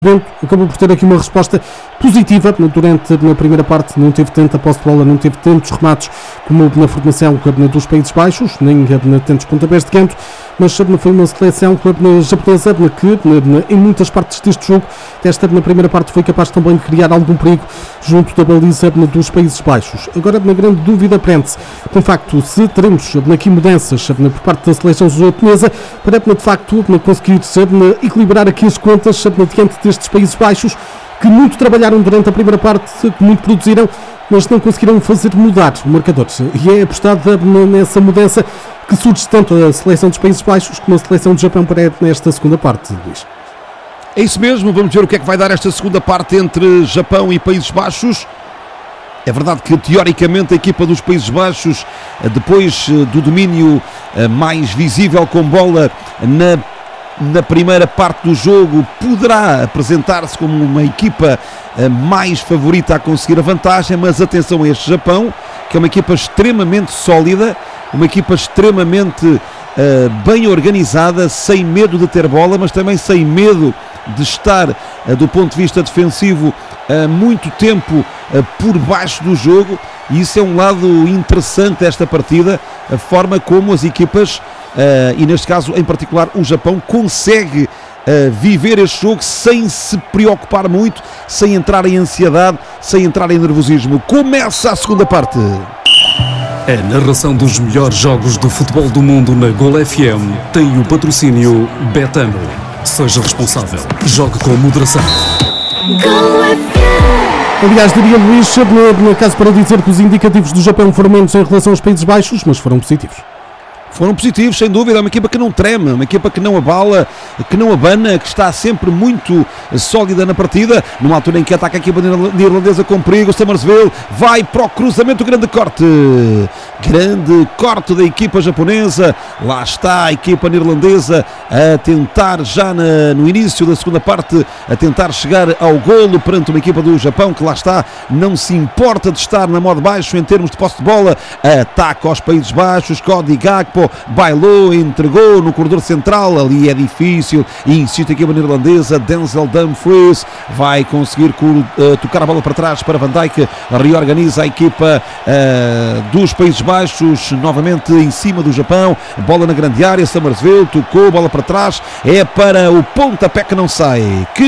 Acabou por ter aqui uma resposta positiva durante a primeira parte. Não teve tanta posse de bola, não teve tantos remates como na formação dos Países Baixos, nem tantos pontapés de canto, mas foi uma seleção japonesa que em muitas partes deste jogo, na primeira parte, foi capaz também de criar algum perigo junto da baliza dos Países Baixos. Agora, uma grande dúvida prende-se com o facto se teremos aqui mudanças por parte da seleção japonesa para de facto conseguir equilibrar aqui as contas diante destes Países Baixos, que muito trabalharam durante a primeira parte, que muito produziram, mas não conseguiram fazer mudar o marcador. E é apostada nessa mudança que surge tanto a seleção dos Países Baixos como a seleção do Japão para esta segunda parte, Luís. É isso mesmo, vamos ver o que é que vai dar esta segunda parte entre Japão e Países Baixos. É verdade que teoricamente a equipa dos Países Baixos, depois do domínio mais visível com bola na primeira parte do jogo, poderá apresentar-se como uma equipa mais favorita a conseguir a vantagem, mas atenção a este Japão, que é uma equipa extremamente sólida, uma equipa extremamente bem organizada, sem medo de ter bola, mas também sem medo de estar do ponto de vista defensivo muito tempo por baixo do jogo, e isso é um lado interessante desta partida, a forma como as equipas e neste caso em particular o Japão consegue viver este jogo sem se preocupar muito, sem entrar em ansiedade, sem entrar em nervosismo. Começa a segunda parte. A narração dos melhores jogos do futebol do mundo na Gol FM tem o patrocínio Betano. Seja responsável. Jogue com moderação. Aliás, diria Luís, no caso, para dizer que os indicativos do Japão foram menos em relação aos Países Baixos, mas foram positivos. Foram positivos, sem dúvida. É uma equipa que não treme, uma equipa que não abala, que não abana, que está sempre muito sólida na partida. Numa altura em que ataca a equipa neerlandesa com perigo, Summersville vai para o cruzamento, grande corte da equipa japonesa. Lá está a equipa neerlandesa a tentar já no início da segunda parte, a tentar chegar ao golo perante uma equipa do Japão que lá está, não se importa de estar na modo baixo em termos de posse de bola, ataca aos Países Baixos, Cody Gakpo bailou, entregou no corredor central, ali é difícil, e insiste a equipa neerlandesa. Denzel Dumfries vai conseguir tocar a bola para trás para Van Dijk, reorganiza a equipa dos Países Baixos, novamente em cima do Japão, bola na grande área, Summersville tocou, bola para trás, é para o pontapé que não sai,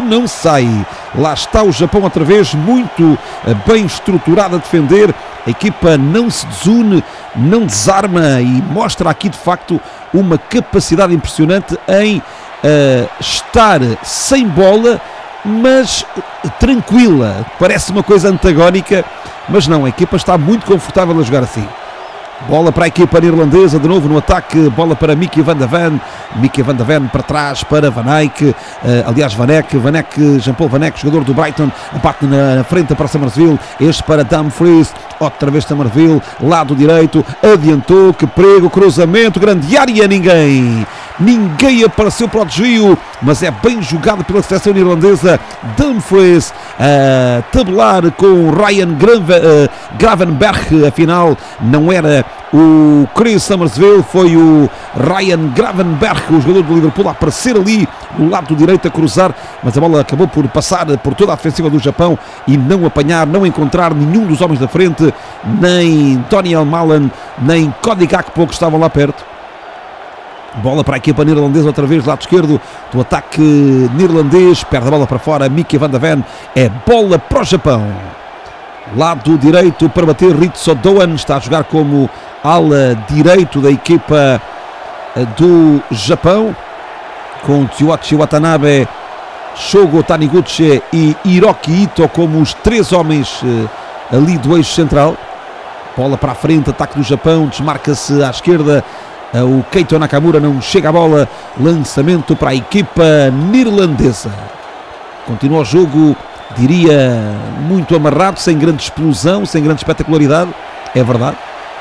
lá está o Japão outra vez, muito bem estruturado a defender. A equipa não se desune, não desarma e mostra aqui de facto uma capacidade impressionante em estar sem bola, mas tranquila. Parece uma coisa antagónica, mas não, a equipa está muito confortável a jogar assim. Bola para a equipa neerlandesa, de novo no ataque, bola para Mickey van de Ven para trás para Van Eyck, aliás Jean-Paul Van Eyck, jogador do Brighton, bate na frente para Summersville, este para Dumfries, outra vez Summersville, lado direito, adiantou, que prego, cruzamento, grande área, ninguém apareceu para o desvio, mas é bem jogado pela seleção neerlandesa. Dumfries a tabelar com Ryan Gravenberch, afinal não era o Chris Summersville, foi o Ryan Gravenberch, o jogador do Liverpool, a aparecer ali no lado direito a cruzar, mas a bola acabou por passar por toda a defensiva do Japão e não apanhar, não encontrar nenhum dos homens da frente, nem Tony Almalan, nem Cody Gakpo, que estavam lá perto. Bola para a equipa neerlandesa outra vez, lado esquerdo do ataque neerlandês, perde a bola para fora, Mickey van de Ven, é bola para o Japão. Lado direito para bater, Ritsu Doan está a jogar como ala direito da equipa do Japão, com Tsuyoshi Watanabe, Shogo Taniguchi e Hiroki Ito como os três homens ali do eixo central. Bola para a frente, ataque do Japão, desmarca-se à esquerda, o Keito Nakamura não chega à bola, lançamento para a equipa neerlandesa. Continua o jogo, diria, muito amarrado, sem grande explosão, sem grande espetacularidade, é verdade.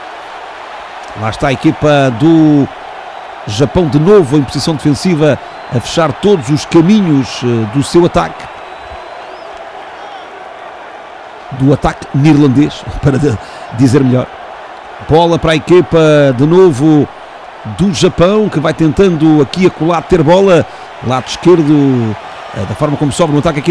Lá está a equipa do Japão de novo em posição defensiva, a fechar todos os caminhos do seu ataque. Do ataque neerlandês, para dizer melhor. Bola para a equipa de novo do Japão, que vai tentando aqui acolá ter bola, lado esquerdo da forma como sobe no ataque aqui